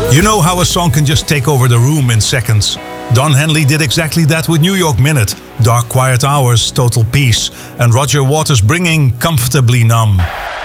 You know how a song can just take over the room in seconds? Don Henley did exactly that with New York Minute, Dark Quiet Hours, Total Peace, and Roger Waters bringing Comfortably Numb.